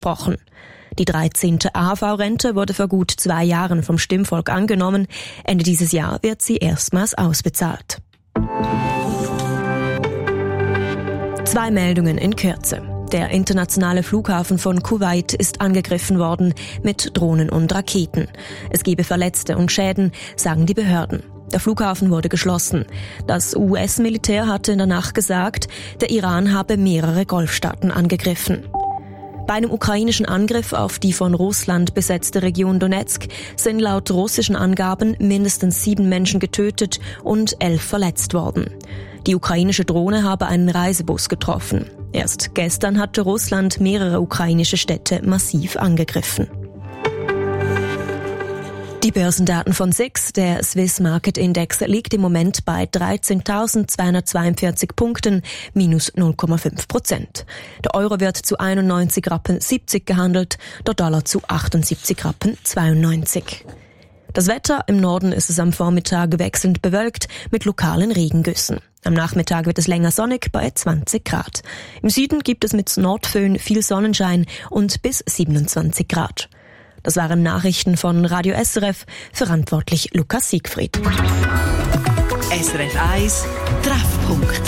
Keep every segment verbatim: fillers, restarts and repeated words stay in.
gesprochen. Die dreizehnte A H V-Rente wurde vor gut zwei Jahren vom Stimmvolk angenommen. Ende dieses Jahr wird sie erstmals ausbezahlt. Zwei Meldungen in Kürze. Der internationale Flughafen von Kuwait ist angegriffen worden mit Drohnen und Raketen. Es gebe Verletzte und Schäden, sagen die Behörden. Der Flughafen wurde geschlossen. Das U S-Militär hatte in der Nacht gesagt, der Iran habe mehrere Golfstaaten angegriffen. Bei einem ukrainischen Angriff auf die von Russland besetzte Region Donetsk sind laut russischen Angaben mindestens sieben Menschen getötet und elf verletzt worden. Die ukrainische Drohne habe einen Reisebus getroffen. Erst gestern hatte Russland mehrere ukrainische Städte massiv angegriffen. Die Börsendaten von S I X, der Swiss Market Index, liegt im Moment bei dreizehntausendzweihundertzweiundvierzig Punkten, minus null Komma fünf Prozent. Der Euro wird zu einundneunzig Rappen siebzig gehandelt, der Dollar zu achtundsiebzig Rappen zweiundneunzig. Das Wetter: im Norden ist es am Vormittag wechselnd bewölkt mit lokalen Regengüssen. Am Nachmittag wird es länger sonnig bei zwanzig Grad. Im Süden gibt es mit Nordföhn viel Sonnenschein und bis siebenundzwanzig Grad. Das waren Nachrichten von Radio S R F, verantwortlich Lukas Siegfried. S R F eins Treffpunkt.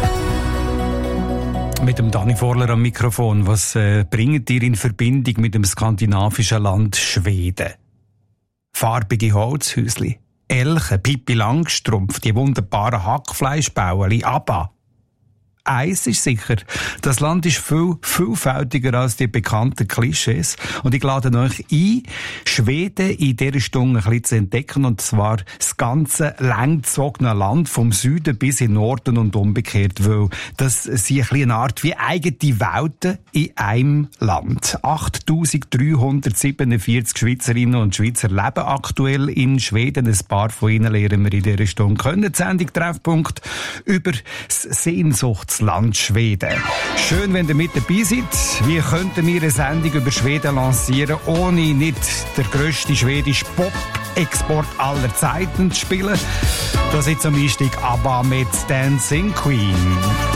Mit dem Dani Vorler am Mikrofon. Was äh, bringt ihr in Verbindung mit dem skandinavischen Land Schweden? Farbige Holzhäusli, Elche, Pippi Langstrumpf, die wunderbaren Hackfleischbaueli, ABBA. Eins ist sicher, das Land ist viel vielfältiger als die bekannten Klischees. Und ich lade euch ein, Schweden in dieser Stunde ein bisschen zu entdecken. Und zwar das ganze langgezogene Land vom Süden bis in den Norden und umgekehrt. Weil das sind ein bisschen eine Art wie eigene Welten in einem Land. achttausenddreihundertsiebenundvierzig Schweizerinnen und Schweizer leben aktuell in Schweden. Ein paar von ihnen lernen wir in dieser Stunde kennen. Die Sendung Treffpunkt über das Sehnsuchts Land Schweden. Schön, wenn ihr mit dabei seid. Wie könnten wir eine Sendung über Schweden lancieren, ohne nicht der grösste schwedische Pop-Export aller Zeiten zu spielen? Das ist zum Einstieg ABBA mit Dancing Queen.